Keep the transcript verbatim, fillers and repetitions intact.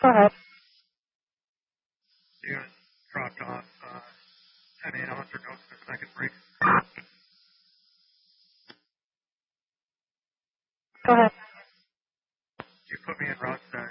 Go ahead. You guys dropped off uh, ten eight on for notes for second break. Go ahead. You put me in route set